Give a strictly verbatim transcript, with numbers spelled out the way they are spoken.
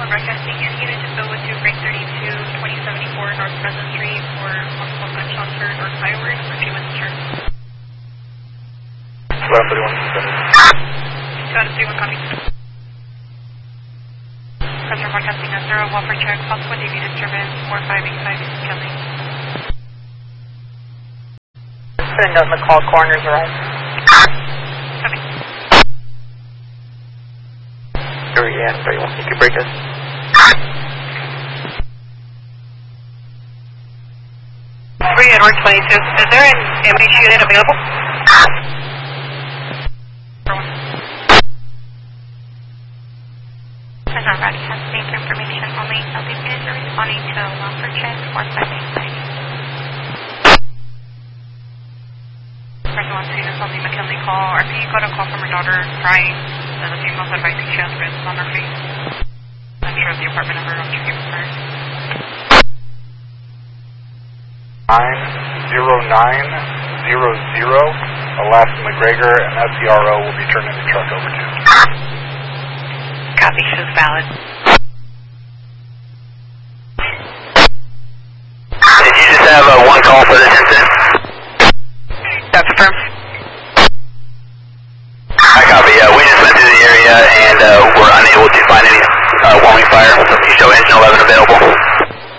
We're broadcasting any unit to Bill with two, break thirty-two, twenty seventy-four North Pleasant Street for multiple gunshots heard or fireworks. Repeat with insurance. eleven thirty-one. two out of three, one copy. Customer broadcasting at zero, one for check, possible D V disturbance, four five eight five East Kelly. Put a note in the call, coroner's arrived. Copy. Here we are, thirty-one, you can break us. three Edward twenty-two, is there an M H unit available? Customer broadcasting information only, Southeast units are responding to one for check, four five eight five. Person wants to use something McKinley call. R P got a call from her daughter crying. And the female's advising she has bruises on her face. I'm sure the apartment number I'll give her. nine zero nine zero zero, Alaska McGregor, and S C R O will be turning the truck over to. Copy, she's valid. Did you just have uh, one call for this incident? That's affirmed. I copy, yeah, we just went through the area and uh, were unable to find any uh, warming fire, so you show engine eleven available.